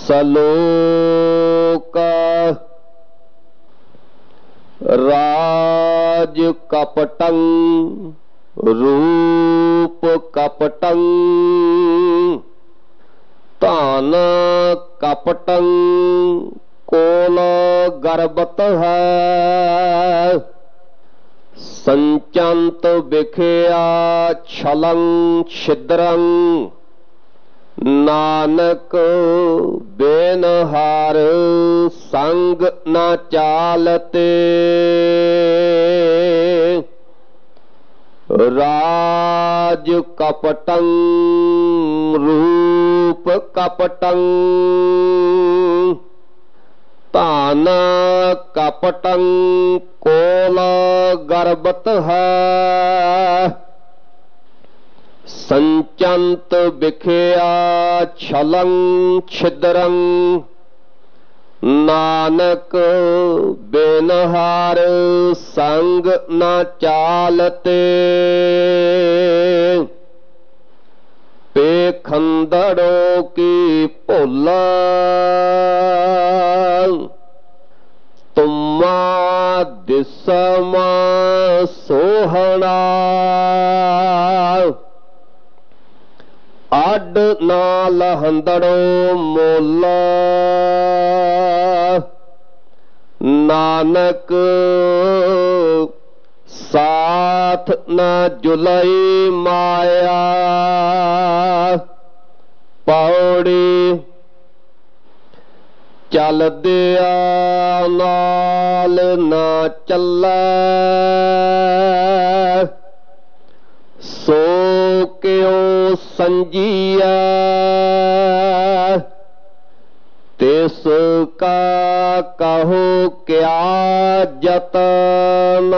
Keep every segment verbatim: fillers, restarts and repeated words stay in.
ਸਲੋਕ ਰਾਜ ਕਪਟੰ ਰੂਪ ਕਪਟੰ ਧਨ ਕਪਟੰ ਕੋਲ ਗਰਬਤ ਹੈ ਸੰਚੰਤ ਵਿਖਿਆ ਛਲੰ ਛਿਦਰੰ ਨਾਨਕ ਬੇਨ ਹਾਰ ਸੰਗ ਨਾ ਚਾਲਤੇ ਰਾਜ ਕਪਟੰ ਰੂਪ ਕਪਟੰ ਧਨ ਕਪਟੰ ਕੋਲ ਗਰਬਤ ਹੈ ਸੰਚੰਤ ਵਿਖਿਆ ਛਲੰ ਛਿਦਰੰ ਨਾਨਕ ਬਿਨ ਹਾਰ ਸੰਗ ਨਾ ਚਾਲਤੇ ਪੇਖੰਦੜੋ ਕੀ ਭੁੱਲ ਤੁਮਾ ਦਿਸਮਾ ਸੋਹਣਾ ਅੱਡ ਨਾ ਲਹੰਦੜੋ ਮੁੱਲ ਨਾਨਕ ਸਾਥ ਨਾ ਜੁਲਈ ਮਾਇਆ ਪੌੜੀ ਚਲਦਿਆਂ ਨਾਲ ਨਾ ਚੱਲੈ ਸੋ ਕਿਉ ਸੰਜੀਐ ਤਿਸ ਕਾ ਕਹੋ ਕਿਆ ਜਤਨ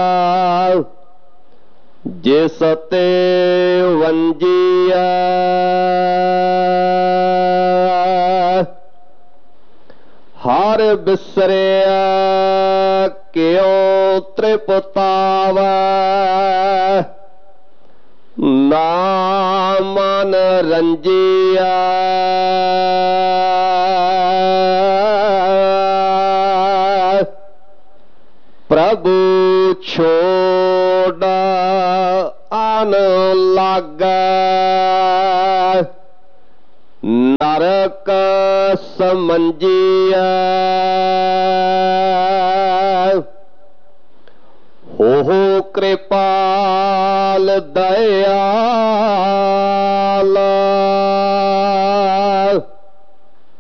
ਜਿਸ ਤੇ ਵੰਜੀਐ ਹਰ ਬਿਸਰਿਆ ਕਿਉ ਤ੍ਰਿਪਤਾਵੈ ਨਾ ਮਨ ਰੰਜੀਐ ਪ੍ਰਭੂ ਛੋੜ ਆਨ ਲਾਗੈ ਨਰਕ ਸਮੰਜੀਐ ਹੋ ਕਿਰਪਾਲ ਦਇਆ